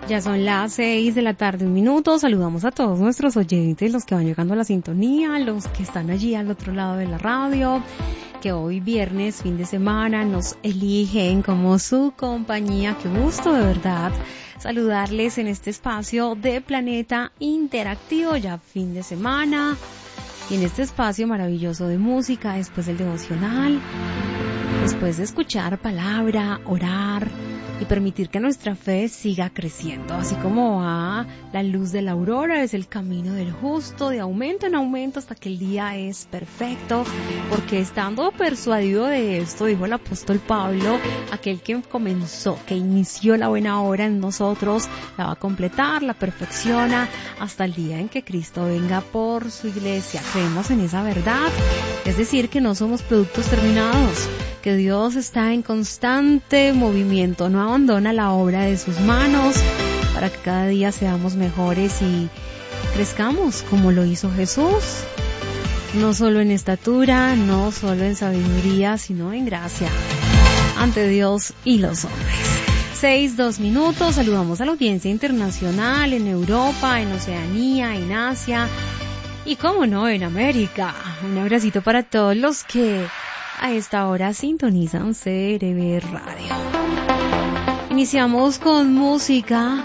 Ya son las 6 de la tarde, 1 minuto. Saludamos a todos nuestros oyentes, los que van llegando a la sintonía, los que están allí al otro lado de la radio, que hoy viernes, fin de semana, nos eligen como su compañía. Qué gusto, de verdad, saludarles en este espacio de Planeta Interactivo, ya fin de semana, y en este espacio maravilloso de música, después del devocional, después de escuchar palabra, orar y permitir que nuestra fe siga creciendo. Así como va la luz de la aurora, es el camino del justo, de aumento en aumento hasta que el día es perfecto, porque estando persuadido de esto, dijo el apóstol Pablo, aquel que comenzó, que inició la buena obra en nosotros, la va a completar, la perfecciona hasta el día en que Cristo venga por su iglesia. Creemos en esa verdad, es decir, que no somos productos terminados, que Dios está en constante movimiento, no abandona la obra de sus manos para que cada día seamos mejores y crezcamos como lo hizo Jesús, no solo en estatura, no solo en sabiduría, sino en gracia ante Dios y los hombres. 6, 2 minutos, saludamos a la audiencia internacional en Europa, en Oceanía, en Asia y, cómo no, en América. Un abracito para todos los que a esta hora sintonizan CRB Radio. Iniciamos con música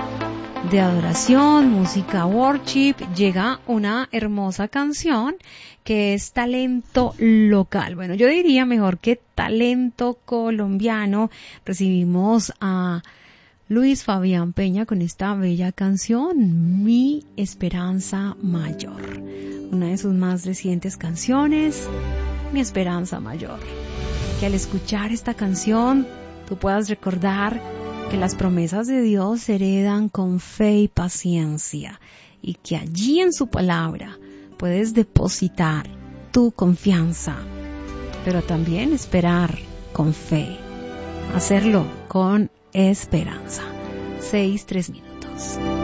de adoración, música worship. Llega una hermosa canción que es talento local. Bueno, yo diría mejor que talento colombiano. Recibimos a Luis Fabián Peña con esta bella canción, Mi Esperanza Mayor. Una de sus más recientes canciones, Mi Esperanza Mayor. Que al escuchar esta canción tú puedas recordar que las promesas de Dios se heredan con fe y paciencia y que allí en su palabra puedes depositar tu confianza, pero también esperar con fe, hacerlo con esperanza. 6, 3 minutos.